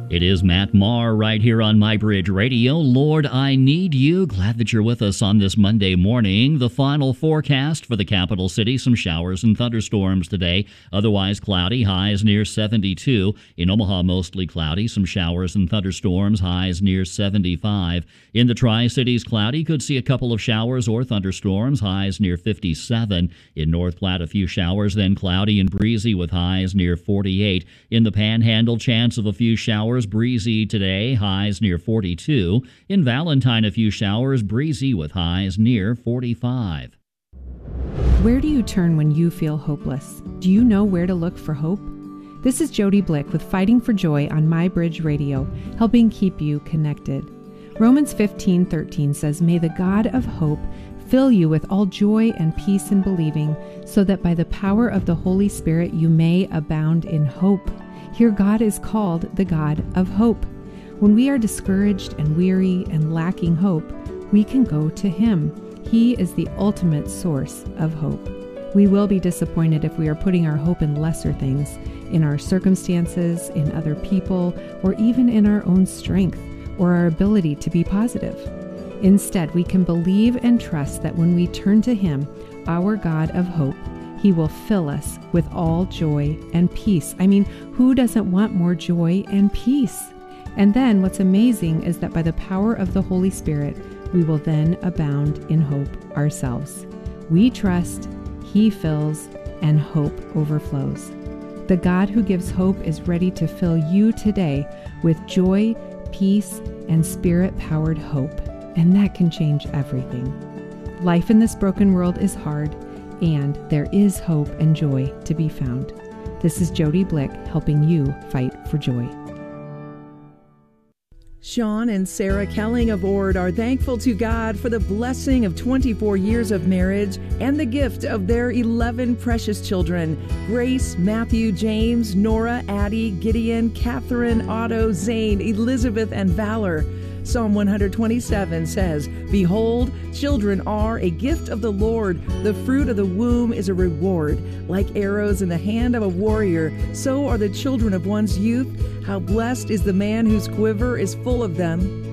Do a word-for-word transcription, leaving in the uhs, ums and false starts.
It is Matt Maher right here on MyBridge Radio. Lord, I need you. Glad that you're with us on this Monday morning. The final forecast for the capital city, some showers and thunderstorms today. Otherwise cloudy, highs near seventy-two. In Omaha, mostly cloudy, some showers and thunderstorms, highs near seventy-five. In the Tri-Cities, cloudy, could see a couple of showers or thunderstorms, highs near fifty-seven. In North Platte, a few showers, then cloudy and breezy with highs near forty-eight. In the Panhandle, chance of a few showers, breezy today, highs near forty-two. In Valentine, a few showers, breezy with highs near forty-five. Where do you turn when you feel hopeless? Do you know where to look for hope? This is Jody Blick with Fighting for Joy on MyBridge Radio, helping keep you connected. Romans fifteen thirteen says, "May the God of hope fill you with all joy and peace in believing, so that by the power of the Holy Spirit you may abound in hope." Here God is called the God of hope. When we are discouraged and weary and lacking hope, we can go to Him. He is the ultimate source of hope. We will be disappointed if we are putting our hope in lesser things, in our circumstances, in other people, or even in our own strength or our ability to be positive. Instead, we can believe and trust that when we turn to Him, our God of hope, He will fill us with all joy and peace. I mean, who doesn't want more joy and peace? And then what's amazing is that by the power of the Holy Spirit, we will then abound in hope ourselves. We trust, He fills, and hope overflows. The God who gives hope is ready to fill you today with joy, peace, and Spirit-powered hope. And that can change everything. Life in this broken world is hard, and there is hope and joy to be found. This is Jody Blick helping you fight for joy. Sean and Sarah Kelling of Ord are thankful to God for the blessing of twenty-four years of marriage and the gift of their eleven precious children, Grace, Matthew, James, Nora, Addie, Gideon, Catherine, Otto, Zane, Elizabeth, and Valor. Psalm one twenty-seven says, "Behold, children are a gift of the Lord. The fruit of the womb is a reward. Like arrows in the hand of a warrior, so are the children of one's youth. How blessed is the man whose quiver is full of them."